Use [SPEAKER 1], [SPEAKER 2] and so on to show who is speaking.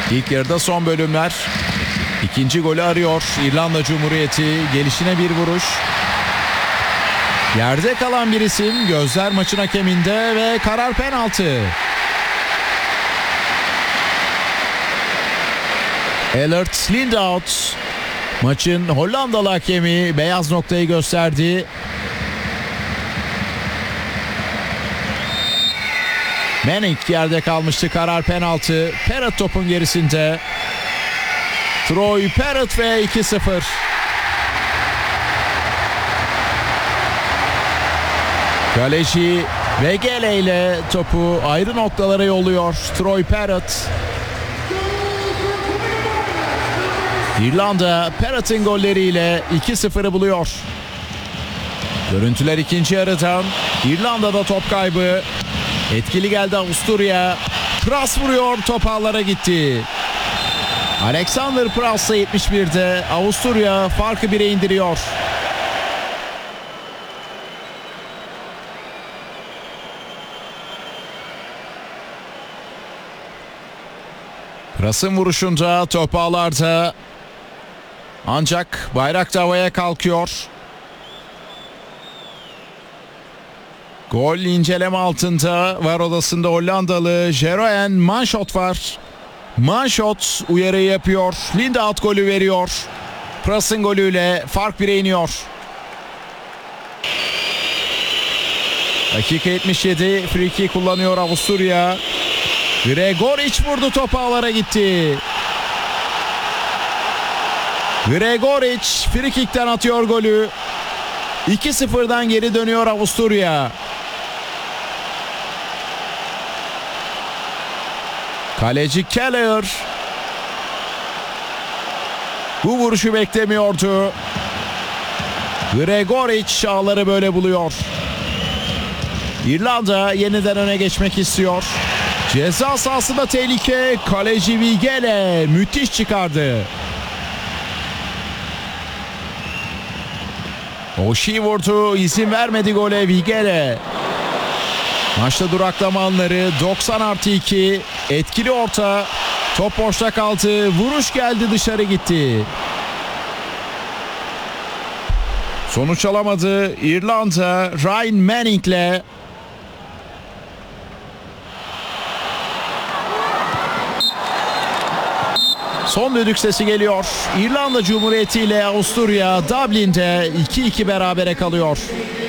[SPEAKER 1] İlk yarıda son bölümler. İkinci golü arıyor İrlanda Cumhuriyeti. Gelişine bir vuruş. Yerde kalan bir isim. Gözler maçın hakeminde ve karar penaltı. Elert Lindout. Maçın Hollandalı hakemi beyaz noktayı gösterdi. Manning yerde kalmıştı, karar penaltı. Parrott topun gerisinde. Troy Parrott ve 2-0. Kaleci Vegele ile topu ayrı noktalara yolluyor Troy Parrott. İrlanda Parrott'ın golleriyle 2-0'ı buluyor. Görüntüler ikinci yarıdan. İrlanda'da top kaybı. Etkili geldi Avusturya. Pras vuruyor, top ağlara gitti. Alexander Pras'la 71'de Avusturya farkı 1'e indiriyor. Pras'ın vuruşunda top ağlarda. Ancak bayrak da havaya kalkıyor. Gol inceleme altında. VAR odasında Hollandalı Jeroen Manschot var. Manschot uyarıyı yapıyor. Lindout golü veriyor. Pras'ın golüyle fark 1'e iniyor. Dakika 77. Free kick kullanıyor Avusturya. Gregoric vurdu, top ağlara gitti. Gregoric free kick'ten atıyor golü. 2-0'dan geri dönüyor Avusturya. Kaleci Keller bu vuruşu beklemiyordu. Gregoric ağları böyle buluyor. İrlanda yeniden öne geçmek istiyor. Ceza sahasında tehlike. Kaleci Vegele müthiş çıkardı. Oshie vurdu, izin vermedi gole Vegele. Maçta duraklama anları. 90+2 etkili orta. Top boşta kaldı. Vuruş geldi, dışarı gitti. Sonuç alamadı İrlanda Ryan Manning'le. Son düdük sesi geliyor. İrlanda Cumhuriyeti ile Avusturya Dublin'de 2-2 berabere kalıyor.